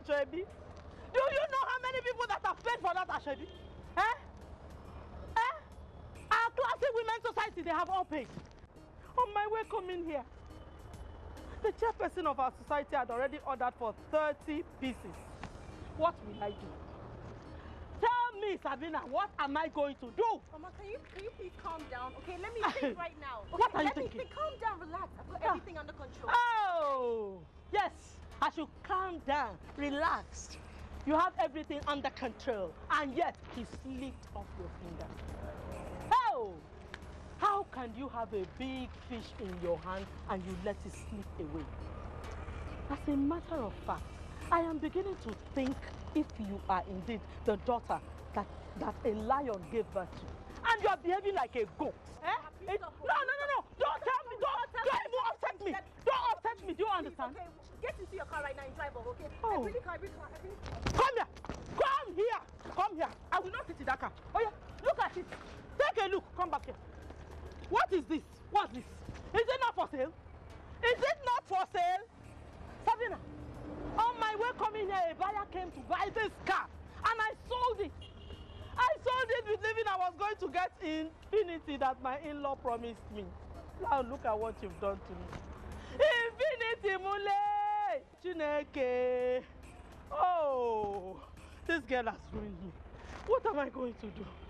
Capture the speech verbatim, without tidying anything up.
Ashwebi? Do you know how many people that have paid for that Ashwebi? Eh? Eh? Our classic women's society, they have all paid. On my way coming here, the chairperson of our society had already ordered for thirty pieces. What will I do? Tell me, Sabina, what am I going to do? Mama, can you can you please calm down? Okay, let me think right now. Okay, what are you let thinking? Me think. Calm down, relax. I've got Ah. everything under control. Oh, yes. I should calm down, relax. You have everything under control, and yet he slipped off your finger. Oh, how can you have a big fish in your hand and you let it slip away? As a matter of fact, I am beginning to think if you are indeed the daughter that, that a lion gave birth to, and you are behaving like a goat. Eh? It, no, no, no, no! Don't tell me! Don't! Don't even upset me! Don't upset me! Do you understand? Okay, get into your car right now and drive off, okay? Oh. I really can't, I really can't, I really can't. Come here! Come here! Come here! I will not sit in that car. Oh yeah, look at it. Take a look. Come back here. What is this? What's this? Is it not for sale? Is it not for sale? Sabina, on my way coming here, a buyer came to buy this car, and I sold it. I sold it believing I was going to get infinity that my in-law promised me. Now look at what you've done to me. Infinity, Mule! Chineke! Oh, this girl has ruined me. What am I going to do?